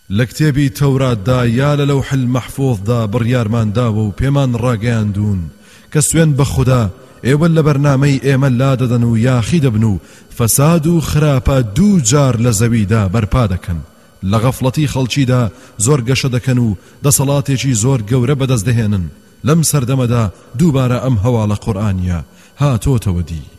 لكتابي تورات دا يا للوح المحفوظ دا بريار مان داو بيمان راقيان دون كسوين بخدا ايوال لبرنامي ايمن لا ددنو يا خيد بنو فساد خرابا دو جار لزوي دا برپادكن لغفلتي خلچي دا زور گشدكنو دا صلاتي زور گور بدز دهنن لم سردمدا دوباره ام هوال قرآنيا هاتو تودي